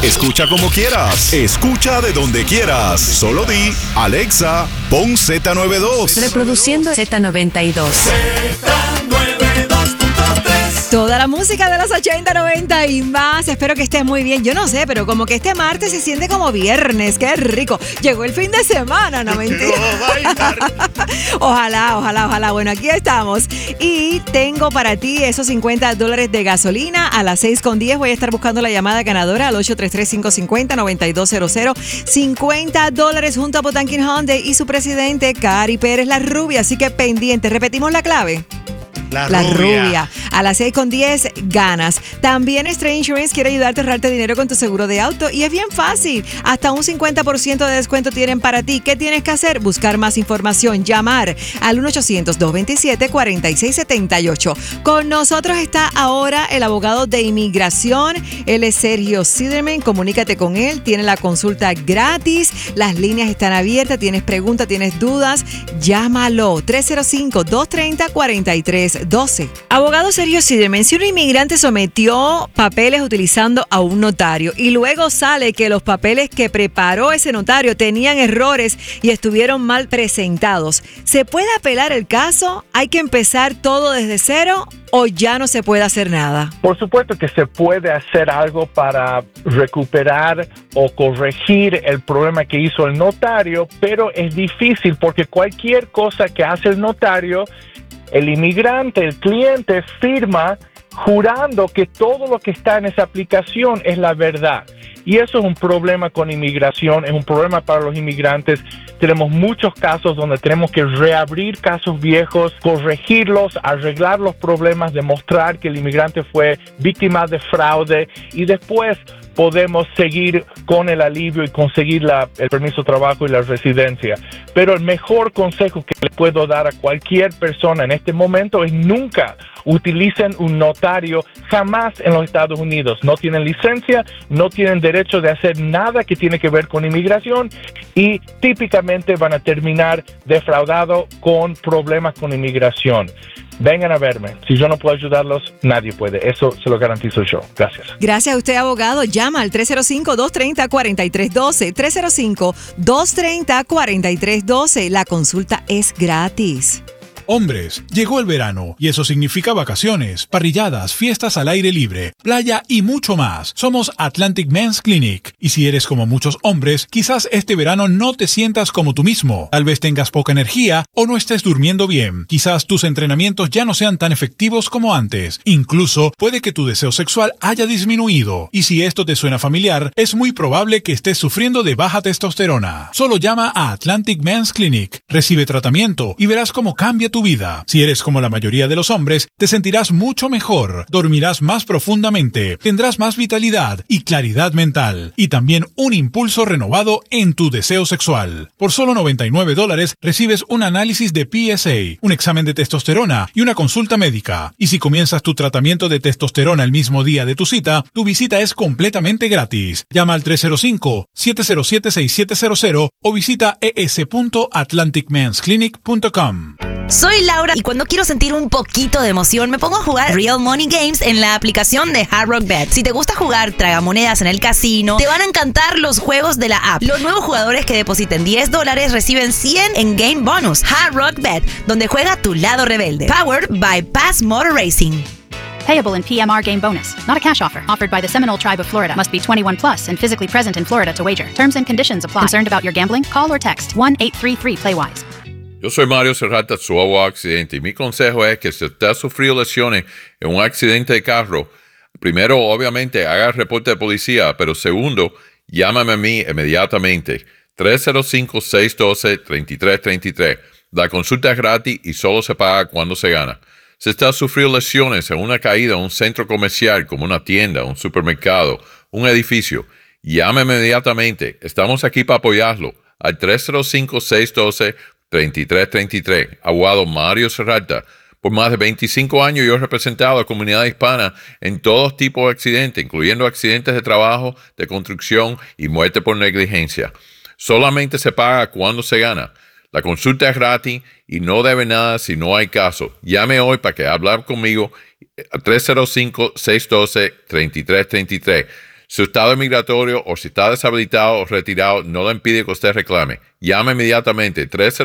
Escucha como quieras. Escucha de donde quieras. Solo di, Alexa, pon Z92. Reproduciendo Z92. Toda la música de los 80, 90 y más. Espero que estés muy bien. Yo no sé, pero como que este martes se siente como viernes. ¡Qué rico! Llegó el fin de semana, no mentira. Ojalá. Bueno, aquí estamos. Y tengo para ti esos $50 de gasolina. A las 6:10 voy a estar buscando la llamada ganadora al 833-550-9200. $50 junto a Potanquín Hyundai y su presidente, Cari Pérez, la rubia. Así que pendiente. Repetimos la clave. La rubia. A las 6:10 ganas. También Stray Insurance quiere ayudarte a ahorrarte dinero con tu seguro de auto y es bien fácil. Hasta un 50% de descuento tienen para ti. ¿Qué tienes que hacer? Buscar más información. Llamar al 1-800-227-4678. Con nosotros está ahora el abogado de inmigración. Él es Sergio Siderman. Comunícate con él. Tiene la consulta gratis. Las líneas están abiertas. Tienes preguntas, tienes dudas. Llámalo. 305-230-4312. Abogado Sergio Siderman, si un inmigrante sometió papeles utilizando a un notario y luego sale que los papeles que preparó ese notario tenían errores y estuvieron mal presentados, ¿se puede apelar el caso? ¿Hay que empezar todo desde cero o ya no se puede hacer nada? Por supuesto que se puede hacer algo para recuperar o corregir el problema que hizo el notario, pero es difícil porque cualquier cosa que hace el notario, el inmigrante, el cliente, firma jurando que todo lo que está en esa aplicación es la verdad. Y eso es un problema con inmigración, es un problema para los inmigrantes. Tenemos muchos casos donde tenemos que reabrir casos viejos, corregirlos, arreglar los problemas, demostrar que el inmigrante fue víctima de fraude y después podemos seguir con el alivio y conseguir el permiso de trabajo y la residencia. Pero el mejor consejo que le puedo dar a cualquier persona en este momento es nunca utilicen un notario, jamás en los Estados Unidos. No tienen licencia, no tienen derecho de hacer nada que tiene que ver con inmigración y típicamente van a terminar defraudados con problemas con inmigración. Vengan a verme. Si yo no puedo ayudarlos, nadie puede. Eso se lo garantizo yo. Gracias. Gracias a usted, abogado. Llama al 305-230-4312. 305-230-4312. La consulta es gratis. Hombres, llegó el verano y eso significa vacaciones, parrilladas, fiestas al aire libre, playa y mucho más. Somos Atlantic Men's Clinic y si eres como muchos hombres, quizás este verano no te sientas como tú mismo. Tal vez tengas poca energía o no estés durmiendo bien. Quizás tus entrenamientos ya no sean tan efectivos como antes. Incluso puede que tu deseo sexual haya disminuido. Y si esto te suena familiar, es muy probable que estés sufriendo de baja testosterona. Solo llama a Atlantic Men's Clinic, recibe tratamiento y verás cómo cambia tu vida. Si eres como la mayoría de los hombres, te sentirás mucho mejor, dormirás más profundamente, tendrás más vitalidad y claridad mental, y también un impulso renovado en tu deseo sexual. Por solo $99 recibes un análisis de PSA, un examen de testosterona y una consulta médica. Y si comienzas tu tratamiento de testosterona el mismo día de tu cita, tu visita es completamente gratis. Llama al 305-707-6700 o visita es.atlanticmansclinic.com. Soy Laura y cuando quiero sentir un poquito de emoción me pongo a jugar Real Money Games en la aplicación de Hard Rock Bet. Si te gusta jugar tragamonedas en el casino, te van a encantar los juegos de la app. Los nuevos jugadores que depositen $10 reciben 100 en Game Bonus. Hard Rock Bet, donde juega tu lado rebelde. Powered by Pass Motor Racing. Payable in PMR game bonus. Not a cash offer. Offered by the Seminole Tribe of Florida. Must be 21 plus and physically present in Florida to wager. Terms and conditions apply. Concerned about your gambling? Call or text 1-833-PLAY-WISE. Yo soy Mario Serrata, su abogado accidente, y mi consejo es que si usted ha sufrido lesiones en un accidente de carro, primero, obviamente, haga el reporte de policía, pero segundo, llámame a mí inmediatamente. 305-612-3333. La consulta es gratis y solo se paga cuando se gana. Si usted ha sufrido lesiones en una caída en un centro comercial, como una tienda, un supermercado, un edificio, llame inmediatamente. Estamos aquí para apoyarlo al 305-612-3333. Abogado Mario Serrata. Por más de 25 años yo he representado a la comunidad hispana en todos tipos de accidentes, incluyendo accidentes de trabajo, de construcción y muerte por negligencia. Solamente se paga cuando se gana. La consulta es gratis y no debe nada si no hay caso. Llame hoy para que hablar conmigo a 305-612-3333. Su estado migratorio o si está deshabilitado o retirado no le impide que usted reclame. Llame inmediatamente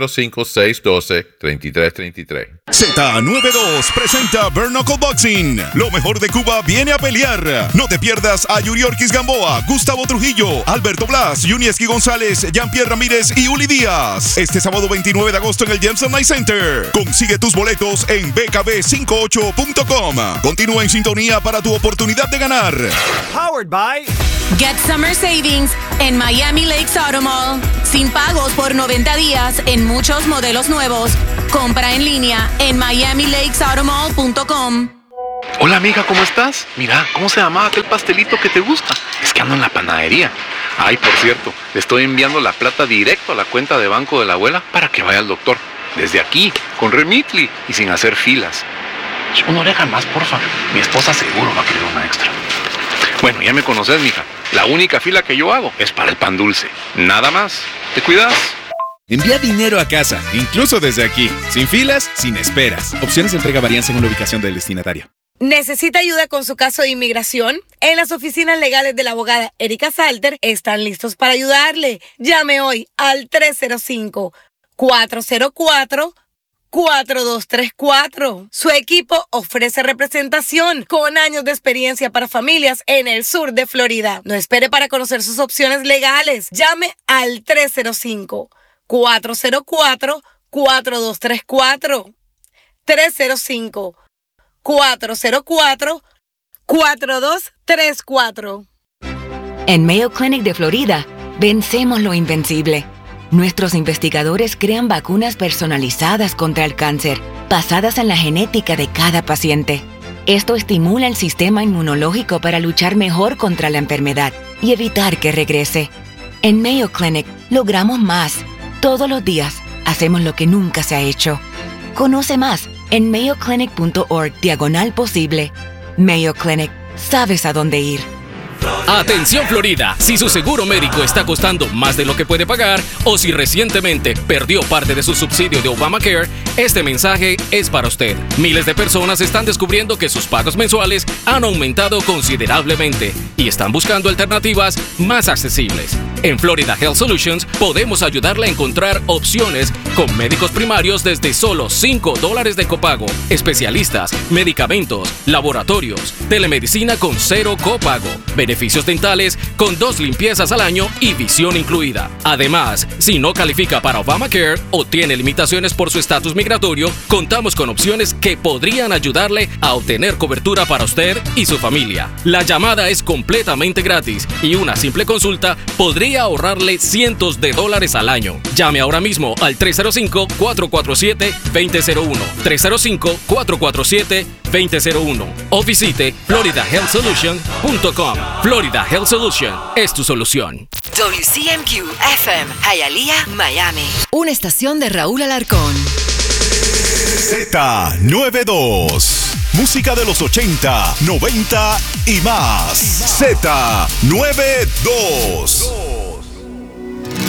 305-612-3333. Z92 presenta Bare Knuckle Boxing. Lo mejor de Cuba viene a pelear. No te pierdas a Yuriorkis Gamboa, Gustavo Trujillo, Alberto Blas, Yunieski González, Jean-Pierre Ramírez y Uli Díaz. Este sábado 29 de agosto en el Jameson Night Center. Consigue tus boletos en bkb58.com. Continúa en sintonía para tu oportunidad de ganar. Powered by Get Summer Savings en Miami Lakes Auto Mall. Sin pagos por 90 días en muchos modelos nuevos. Compra en línea en miamilakesautomall.com. Hola amiga, ¿cómo estás? Mira, ¿cómo se llama aquel pastelito que te gusta? Es que ando en la panadería. Ay, por cierto, le estoy enviando la plata directo a la cuenta de banco de la abuela para que vaya al doctor. Desde aquí, con Remitly y sin hacer filas. Una oreja más, porfa. Mi esposa seguro va a querer una extra. Bueno, ya me conoces, mija. La única fila que yo hago es para el pan dulce. Nada más. ¿Te cuidas? Envía dinero a casa, incluso desde aquí. Sin filas, sin esperas. Opciones de entrega varían según la ubicación del destinatario. ¿Necesita ayuda con su caso de inmigración? En las oficinas legales de la abogada Erika Salter están listos para ayudarle. Llame hoy al 305-404-4234. Su equipo ofrece representación con años de experiencia para familias en el sur de Florida. No espere para conocer sus opciones legales. Llame al 305-404-4234. 305-404-4234. En Mayo Clinic de Florida, vencemos lo invencible. Nuestros investigadores crean vacunas personalizadas contra el cáncer, basadas en la genética de cada paciente. Esto estimula el sistema inmunológico para luchar mejor contra la enfermedad y evitar que regrese. En Mayo Clinic logramos más. Todos los días hacemos lo que nunca se ha hecho. Conoce más en mayoclinic.org/posible. Mayo Clinic, sabes a dónde ir. Atención Florida, si su seguro médico está costando más de lo que puede pagar o si recientemente perdió parte de su subsidio de Obamacare, este mensaje es para usted. Miles de personas están descubriendo que sus pagos mensuales han aumentado considerablemente y están buscando alternativas más accesibles. En Florida Health Solutions podemos ayudarle a encontrar opciones con médicos primarios desde solo $5 de copago, especialistas, medicamentos, laboratorios, telemedicina con 0 copago, beneficios dentales con 2 limpiezas al año y visión incluida. Además, si no califica para Obamacare o tiene limitaciones por su estatus migratorio, contamos con opciones que podrían ayudarle a obtener cobertura para usted y su familia. La llamada es completamente gratis y una simple consulta podría ahorrarle cientos de dólares al año. Llame ahora mismo al 305-447-2001, 305-447-2001 o visite floridahealthsolution.com. Florida Health Solution es tu solución. WCMQ FM, Hialeah, Miami. Una estación de Raúl Alarcón. Z92. Música de los 80, 90 y más. Z92.